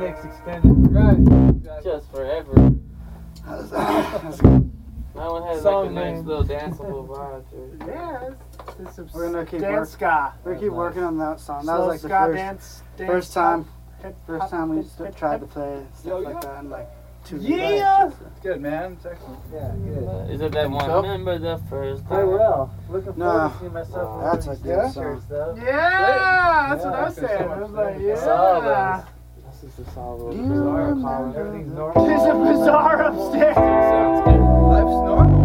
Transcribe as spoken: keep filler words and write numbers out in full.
mix extended. Right. Exactly. Just forever. That's good. That one has Song like a nice name. little danceable vibe to it. Yeah, it's, it's some We're gonna keep dance work- ska. We keep working on that song. That Slow was like the ska first, dance, dance first time, hip, first hop, time we hip, just hip, tried hip. to play stuff Yo, like yeah. that in like two Yeah. years. It's good, man. It's excellent. Yeah, good. Is it that one? So? Remember the first time? I will. Looking No. forward to seeing myself in That's one a of good these song. t-shirts, though. Yeah, that's Yeah, what I was it's been saying. so I much was like, fun. yeah. Saw This is the solid. You Bizarre remember calling. Everything's normal. There's a bizarre upstairs. Sounds good. Life's normal.